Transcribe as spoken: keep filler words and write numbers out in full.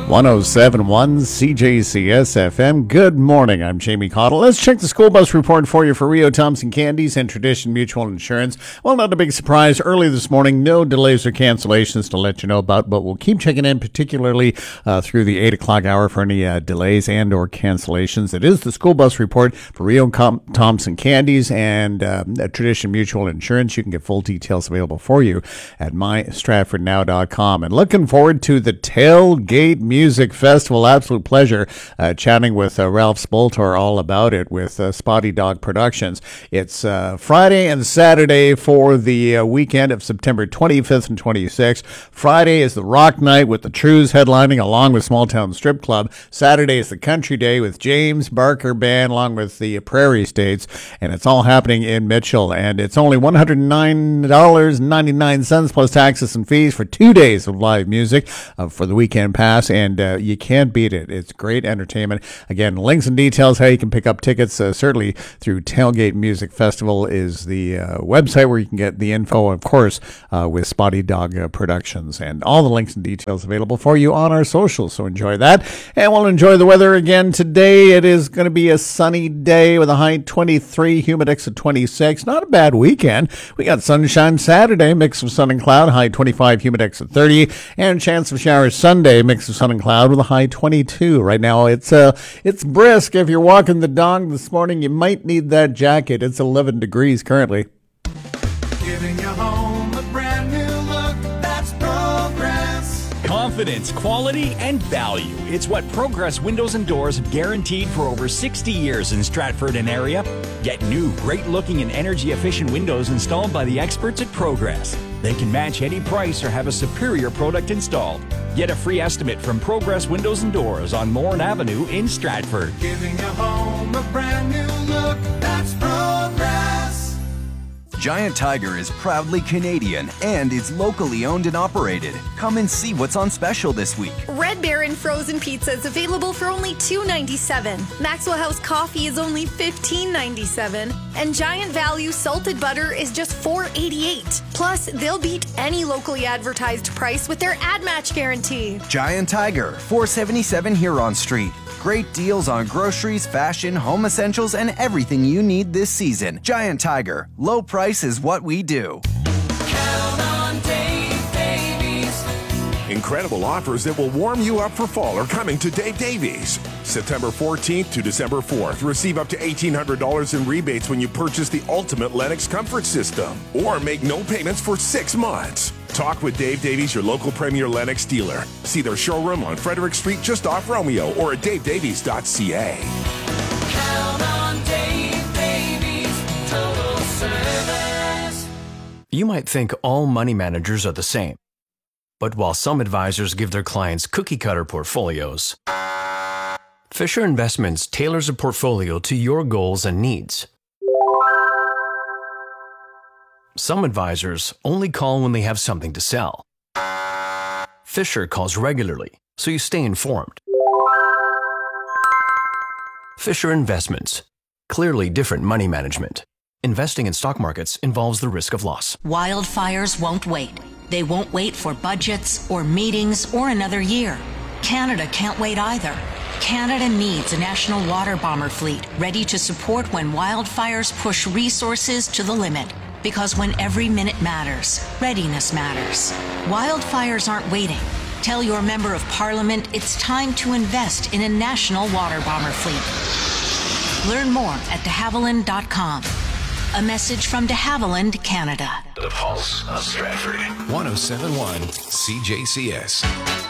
one oh seven point one C J C S F M. Good morning. I'm Jamie Cottle. Let's check the school bus report for you for Rio Thompson Candies and Tradition Mutual Insurance. Well, not a big surprise. Early this morning, no delays or cancellations to let you know about, but we'll keep checking in, particularly uh, through the eight o'clock hour for any uh, delays and or cancellations. It is the school bus report for Rio Com- Thompson Candies and uh, Tradition Mutual Insurance. You can get full details available for you at my stratford now dot com. And looking forward to the Tailgate Music Festival. Absolute pleasure uh, chatting with uh, Ralph Spoltor all about it with uh, Spotty Dog Productions. It's uh, Friday and Saturday for the uh, weekend of September twenty-fifth and twenty-sixth. Friday is the Rock Night with the Trues headlining along with Small Town Strip Club. Saturday is the Country Day with James Barker Band along with the Prairie States. And it's all happening in Mitchell. And it's only one hundred nine dollars and ninety-nine cents plus taxes and fees for two days of live music uh, for the weekend pass. And uh, you can't beat it. It's great entertainment. Again, links and details how you can pick up tickets, uh, certainly through Tailgate Music Festival is the uh, website where you can get the info, of course, uh, with Spotty Dog uh, Productions. And all the links and details available for you on our socials. So enjoy that. And we'll enjoy the weather again today. It is going to be a sunny day with a high twenty-three, humidex at twenty-six. Not a bad weekend. We got sunshine Saturday, mix of sun and cloud, high twenty-five, humidex at thirty, and chance of showers Sunday, mix of sun and cloud with a high twenty-two. Right now, it's uh, it's brisk. If you're walking the dog this morning, you might need that jacket. It's eleven degrees currently. Giving your home a brand new look, that's Progress. Confidence, quality, and value. It's what Progress Windows and Doors have guaranteed for over sixty years in Stratford and area. Get new, great-looking and energy-efficient windows installed by the experts at Progress. They can match any price or have a superior product installed. Get a free estimate from Progress Windows and Doors on Mourne Avenue in Stratford. Giving your home a brand new look, that's Progress. Giant Tiger is proudly Canadian and is locally owned and operated. Come and see what's on special this week. Red Baron frozen pizza is available for only two ninety-seven. Maxwell House coffee is only fifteen ninety-seven. And Giant Value salted butter is just four eighty-eight. Plus, they'll beat any locally advertised price with their ad match guarantee. Giant Tiger, four seventy-seven Huron Street. Great deals on groceries, fashion, home essentials, and everything you need this season. Giant Tiger, low price is what we do. Count on Dave Davies. Incredible offers that will warm you up for fall are coming to Dave Davies. September fourteenth to December fourth. Receive up to eighteen hundred dollars in rebates when you purchase the ultimate Lennox comfort system. Or make no payments for six months. Talk with Dave Davies, your local Premier Lennox dealer. See their showroom on Frederick Street just off Romeo or at dave davies dot c a. Count on Dave Davies, total service. You might think all money managers are the same. But while some advisors give their clients cookie-cutter portfolios, Fisher Investments tailors a portfolio to your goals and needs. Some advisors only call when they have something to sell. Fisher calls regularly, so you stay informed. Fisher Investments. Clearly different money management. Investing in stock markets involves the risk of loss. Wildfires won't wait. They won't wait for budgets or meetings or another year. Canada can't wait either. Canada needs a national water bomber fleet ready to support when wildfires push resources to the limit. Because when every minute matters, readiness matters. Wildfires aren't waiting. Tell your member of parliament it's time to invest in a national water bomber fleet. Learn more at de havilland dot com. A message from de Havilland, Canada. The Pulse of Stratford. one oh seven point one C J C S.